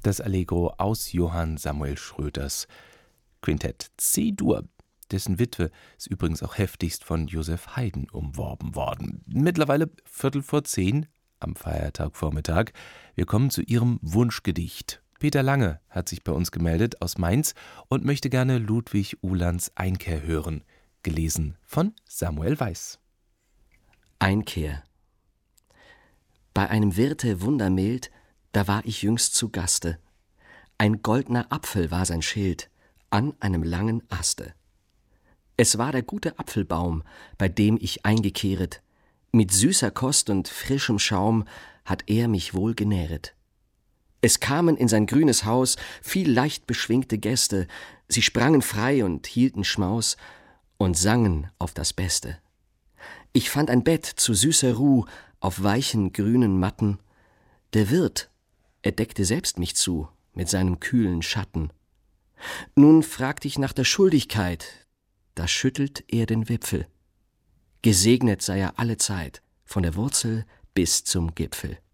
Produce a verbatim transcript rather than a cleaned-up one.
Das Allegro aus Johann Samuel Schröders Quintett C-Dur. Dessen Witwe ist übrigens auch heftigst von Joseph Haydn umworben worden. Mittlerweile Viertel vor zehn am Feiertagvormittag. Wir kommen zu Ihrem Wunschgedicht. Peter Lange hat sich bei uns gemeldet aus Mainz und möchte gerne Ludwig Uhlands Einkehr hören, gelesen von Samuel Weiß. Einkehr. Bei einem Wirte wundermild, da war ich jüngst zu Gaste. Ein goldner Apfel war sein Schild, an einem langen Aste. Es war der gute Apfelbaum, bei dem ich eingekehret. Mit süßer Kost und frischem Schaum hat er mich wohl genähret. Es kamen in sein grünes Haus viel leicht beschwingte Gäste, sie sprangen frei und hielten Schmaus und sangen auf das Beste. Ich fand ein Bett zu süßer Ruh auf weichen grünen Matten. Der Wirt, er deckte selbst mich zu mit seinem kühlen Schatten. Nun fragt ich nach der Schuldigkeit, da schüttelt er den Wipfel. Gesegnet sei er allezeit, von der Wurzel bis zum Gipfel.